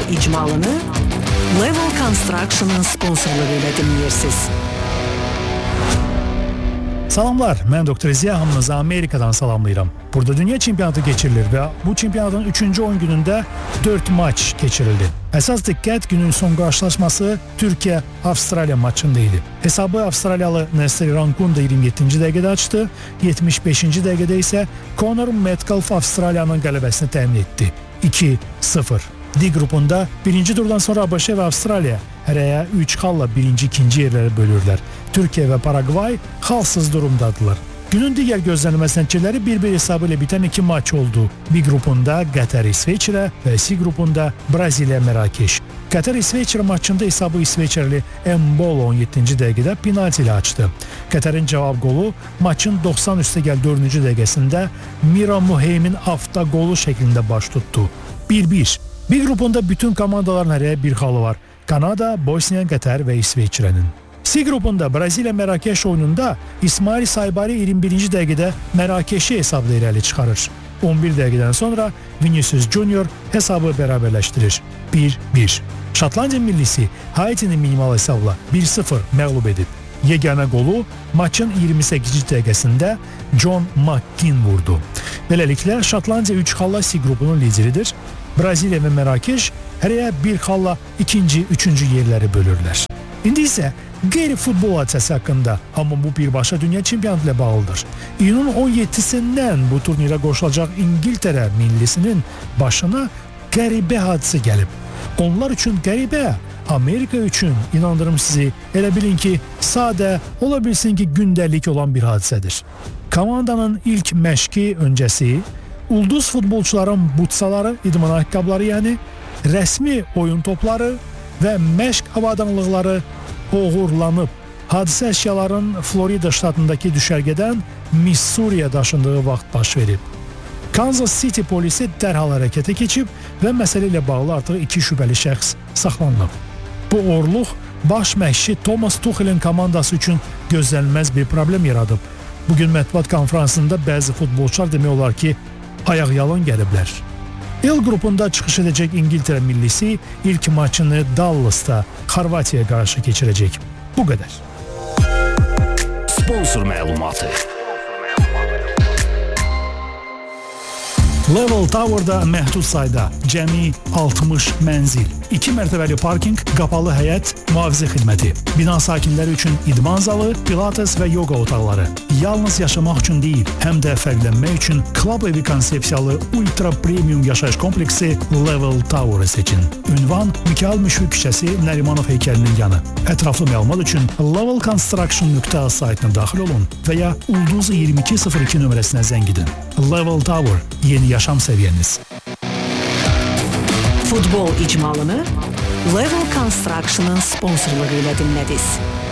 icmalını Level Construction'ın sponsorluğu ilə dinləyirsiniz. Salamlar, mən Dr. Ziya, hamınızı Amerikadan salamlayıram. Burada dünya çempionatı geçirilir və bu çempionatın 3-cü 10 günündə 4 maç keçirildi. Əsas diqqət günün son qarşılaşması Türkiyə-Avstraliya maçında idi. Hesabı Avstraliyalı Nestor Rankunda 27-ci dəqiqədə açdı, 75-ci dəqiqədə isə Conor Metcalf Avstraliyanın qələbəsini təmin etdi. 2-0. D qrupunda birinci turdan sonra ABŞ və Avstraliya hərəyə 3 xalla birinci-ikinci yerləri bölürlər. Türkiyə və Paragvay xalsız durumdadılar. Günün digər gözlənilməz nəticələri 1-1 hesabı ilə bitən 2 maç oldu. B qrupunda Qətər İsveçrə və C qrupunda Braziliya Mərakeş. Qətər İsveçrə maçında hesabı İsveçrəli Embolo 17-ci dəqiqədə penalti ilə açdı. Qətərin cavab qolu maçın 90+4-cü dəqiqəsində Mira Muheymin avtogolu şəklində baş tutdu. 1-1. B qrupunda bütün komandaların hərəyə bir xalı var. Kanada, Bosniya, Qətər və İsveçrənin. C qrupunda Braziliya Mərakeş oyununda İsmail Saybari 21-ci dəqiqədə Mərakeşi hesabda irəli çıxarır. 11 dəqiqədən sonra Vinicius Junior hesabı bərabərləşdirir. 1-1. Şotlandiya millisi Haitini minimal hesabla 1-0 məğlub edib. Yeganə qolu maçın 28-ci dəqiqəsində John McKean vurdu. Beləliklə Şotlandiya 3 xalla C qrupunun lideridir. Braziliya və Mərakeş hərəyə bir xalla ikinci, üçüncü yerləri bölürlər. İndi isə qeyri-futbol hadisəsi haqqında, amma bu birbaşa dünya çempionatı ilə bağlıdır. İyunun 17-sindən bu turnirə qoşulacaq İngiltərə millisinin başına qəribə hadisə gəlib. Onlar üçün qəribə, Amerika üçün, inandırım sizi, elə bilin ki, sadə, ola bilsin ki, gündəlik olan bir hadisədir. Komandanın ilk məşqi öncəsi, ulduz futbolçuların butsaları, idman ayaqqabıları yəni, rəsmi oyun topları və məşq avadanlıqları oğurlanıb. Hadisə əşyaların Florida ştatındakı düşərgədən Missouriya daşındığı vaxt baş verib. Kansas City polisi dərhal hərəkətə keçib və məsələ ilə bağlı artıq 2 şübhəli şəxs saxlanılıb. Bu uğurluq baş məşqçi Thomas Tuchel'in komandası üçün gözlənilməz bir problem yaradıb. Bugün mətbuat konferansında bəzi futbolçular demək olar ki, ayaqyalın gəliblər. L qrupunda çıxış edəcək İngiltərə millisi ilk maçını Dallas'ta Xorvatiyaya qarşı keçirəcək. Bu qədər. Sponsor məlumatı. Level Tower'da məhdud sayda cəmi 60 mənzil, 2 mərtəbəli parking, qapalı həyət, mühafizə xidməti, bina sakinləri üçün idman zalı, pilates və yoga otaqları. Yalnız yaşamaq üçün deyil, həm də fərqlənmək üçün klub evi konsepsiyalı ultra premium yaşayış kompleksi Level Tower'ı seçin. Ünvan Mikhail Müşfiq küçəsi, Nərimanov heykəlinin yanı. Ətraflı məlumat üçün levelconstruction.az saytına daxil olun və ya Ulduz 2202 nömrəsinə zəng edin. Level Tower, yeni yaşam səviyyəniz. Futbol icmalını Level Construction'ın sponsorluğu ilə dinlədiniz.